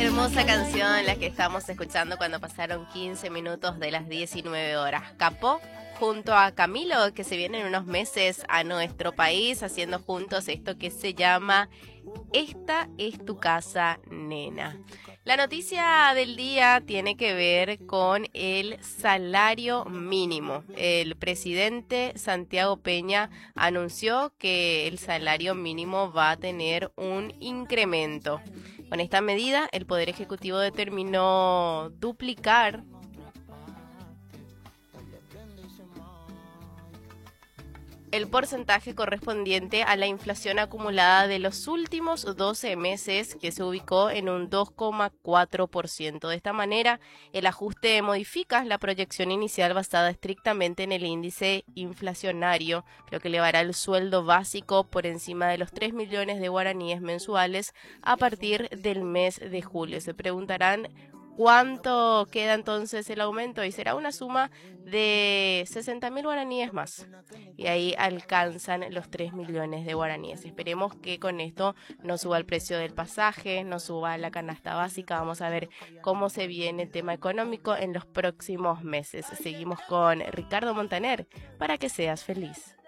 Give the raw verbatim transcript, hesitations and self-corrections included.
Hermosa canción la que estamos escuchando cuando pasaron quince minutos de las diecinueve horas. Capó junto a Camilo, que se vienen unos meses a nuestro país haciendo juntos esto que se llama Esta es tu casa, nena. La noticia del día tiene que ver con el salario mínimo. El presidente Santiago Peña anunció que el salario mínimo va a tener un incremento. Con esta medida, el Poder Ejecutivo determinó duplicar el porcentaje correspondiente a la inflación acumulada de los últimos doce meses, que se ubicó en un dos coma cuatro por ciento. De esta manera, el ajuste modifica la proyección inicial basada estrictamente en el índice inflacionario, lo que elevará el sueldo básico por encima de los tres millones de guaraníes mensuales a partir del mes de julio. Se preguntarán ¿cuánto queda entonces el aumento? Y será una suma de sesenta mil guaraníes más. Y ahí alcanzan los tres millones de guaraníes. Esperemos que con esto no suba el precio del pasaje, no suba la canasta básica. Vamos a ver cómo se viene el tema económico en los próximos meses. Seguimos con Ricardo Montaner para que seas feliz.